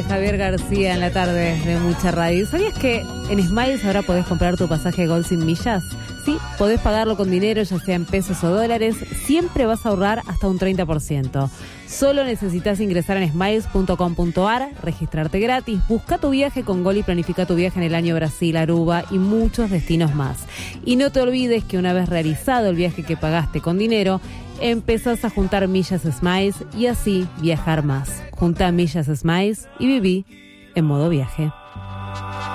tarde, Javier García en la tarde de Mucha Radio. ¿Sabías que en Smiles ahora podés comprar tu pasaje Gol sin millas? Sí, podés pagarlo con dinero, ya sea en pesos o dólares. Siempre vas a ahorrar hasta un 30%. Solo necesitas ingresar en smiles.com.ar, registrarte gratis, busca tu viaje con Gol y planifica tu viaje en el año Brasil, Aruba y muchos destinos más. Y no te olvides que una vez realizado el viaje que pagaste con dinero, empezás a juntar millas Smiles y así viajar más. Junta millas Smiles y viví en modo viaje.